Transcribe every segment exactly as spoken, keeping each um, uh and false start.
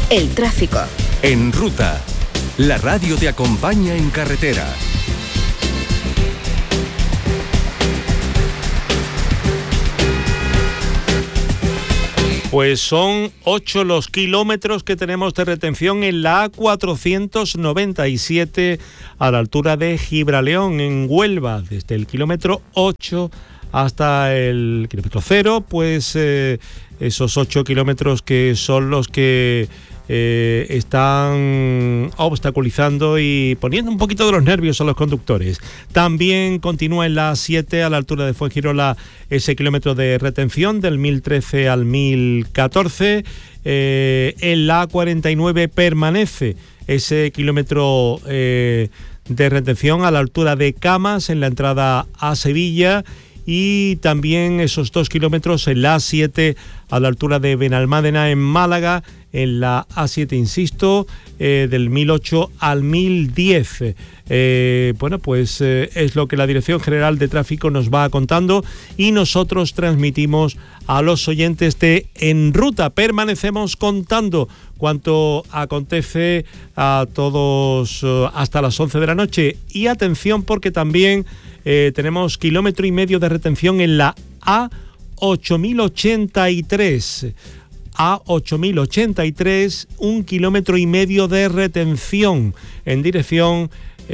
El tráfico. En Ruta, la radio te acompaña en carretera. Pues son ocho los kilómetros que tenemos de retención en la A cuatrocientos noventa y siete a la altura de Gibraleón, en Huelva, desde el kilómetro ocho hasta el kilómetro cero, pues eh, esos ocho kilómetros que son los que eh, están obstaculizando y poniendo un poquito de los nervios a los conductores. También continúa en la A siete a la altura de Fuengirola ese kilómetro de retención del mil trece al mil catorce. Eh, en la A cuarenta y nueve permanece ese kilómetro eh, de retención a la altura de Camas en la entrada a Sevilla. Y también esos dos kilómetros en la A siete a la altura de Benalmádena en Málaga, en la A siete, insisto, eh, del mil ocho al mil diez. Eh, bueno, pues eh, es lo que la Dirección General de Tráfico nos va contando y nosotros transmitimos a los oyentes de En Ruta. Permanecemos contando cuanto acontece a todos eh, hasta las once de la noche. Y atención, porque también Eh, tenemos kilómetro y medio de retención en la A ocho mil ochenta y tres. A ocho mil ochenta y tres, un kilómetro y medio de retención en dirección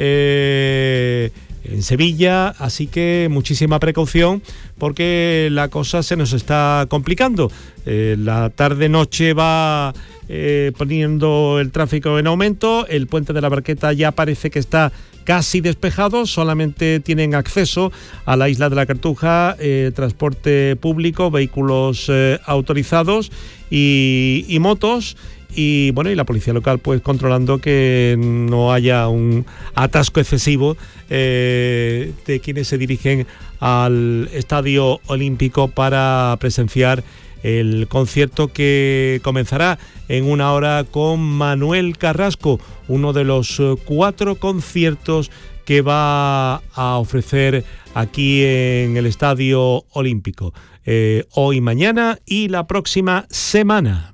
eh, en Sevilla, así que muchísima precaución porque la cosa se nos está complicando. Eh, la tarde-noche va eh, poniendo el tráfico en aumento, el puente de la Barqueta ya parece que está casi despejado, solamente tienen acceso a la isla de la Cartuja eh, transporte público, vehículos eh, autorizados y, y motos. Y bueno, y la policía local pues controlando que no haya un atasco excesivo eh, de quienes se dirigen al Estadio Olímpico para presenciar el concierto que comenzará en una hora con Manuel Carrasco, uno de los cuatro conciertos que va a ofrecer aquí en el Estadio Olímpico, eh, hoy, mañana y la próxima semana.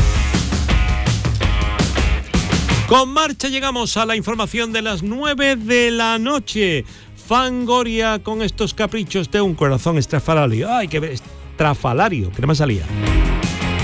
Con marcha llegamos a la información de las nueve de la noche. Fangoria con estos caprichos de un corazón estrafalario. ¡Ay, qué estrafalario! Que no me salía.